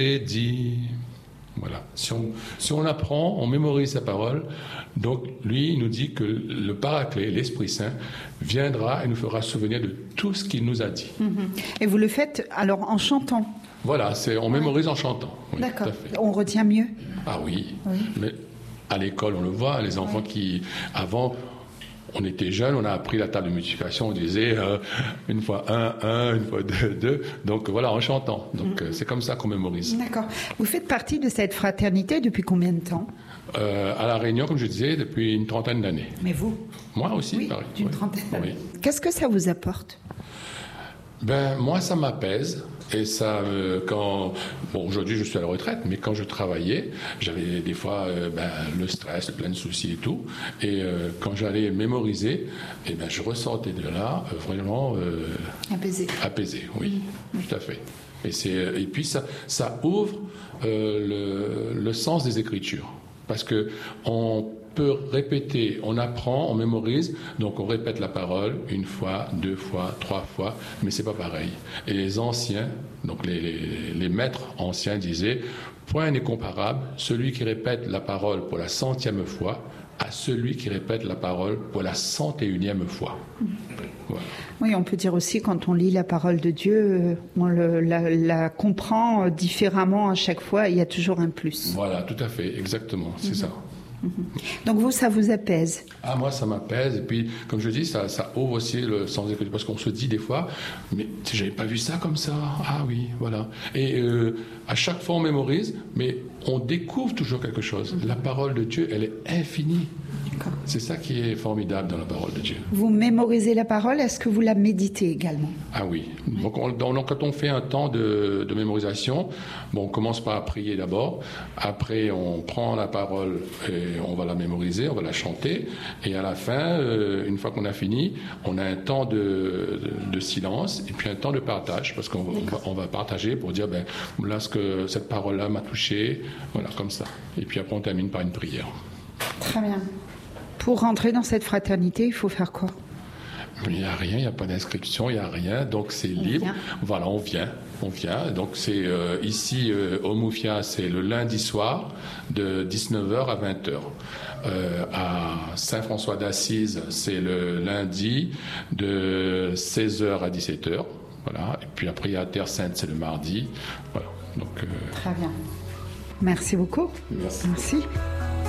Et dit... Voilà. Si on apprend, on mémorise sa parole, donc lui, il nous dit que le Paraclet, l'Esprit Saint, viendra et nous fera souvenir de tout ce qu'il nous a dit. Et vous le faites alors en chantant? Voilà, on mémorise en chantant. Oui, d'accord. Tout à fait. On retient mieux? Ah oui. Mais à l'école, on le voit, les enfants qui, avant... On était jeunes, on a appris la table de multiplication, on disait une fois un, une fois deux. Donc voilà, en chantant. Donc c'est comme ça qu'on mémorise. D'accord. Vous faites partie de cette fraternité depuis combien de temps? À La Réunion, comme je disais, depuis une trentaine d'années. Mais vous? Moi aussi, oui, pareil. D'une trentaine d'années. Oui. Qu'est-ce que ça vous apporte? Moi, ça m'apaise. Et ça, aujourd'hui, je suis à la retraite, mais quand je travaillais, j'avais des fois le stress, plein de soucis et tout. Et quand j'allais mémoriser, je ressortais de là vraiment apaisé, oui, tout à fait. Et puis ça ouvre le sens des Écritures, parce que on peut répéter, on apprend, on mémorise, donc on répète la parole une fois, deux fois, trois fois, mais c'est pas pareil. Et les anciens, donc les maîtres anciens disaient, point n'est comparable celui qui répète la parole pour la 100e fois à celui qui répète la parole pour la 101e fois. Voilà. Oui, on peut dire aussi, quand on lit la parole de Dieu, on la comprend différemment à chaque fois, il y a toujours un plus. Voilà, tout à fait, exactement, c'est ça. Donc vous, ça vous apaise? Ah, moi, ça m'apaise. Et puis, comme je dis, ça ouvre aussi le sens des Écritures. Parce qu'on se dit des fois, mais j'avais pas vu ça comme ça. Ah oui, voilà. Et à chaque fois, on mémorise, mais on découvre toujours quelque chose. La parole de Dieu, elle est infinie. D'accord. C'est ça qui est formidable dans la parole de Dieu. Vous mémorisez la parole, est-ce que vous la méditez également? Ah oui. Donc, quand on fait un temps de mémorisation, on commence par prier d'abord. Après, on prend la parole et on va la mémoriser, on va la chanter. Et à la fin, une fois qu'on a fini, on a un temps de silence et puis un temps de partage, parce qu'on va partager pour dire, là, cette parole-là m'a touché, voilà, comme ça. Et puis après, on termine par une prière. Très bien. Pour rentrer dans cette fraternité, il faut faire quoi? Il n'y a rien, il n'y a pas d'inscription, il n'y a rien, donc c'est libre. Voilà, on vient. Donc c'est ici au Moufia, c'est le lundi soir de 19h à 20h. À Saint-François d'Assise, c'est le lundi de 16h à 17h. Voilà. Et puis après, à Terre Sainte, c'est le mardi. Voilà. Donc, très bien. Merci beaucoup. Merci. Merci.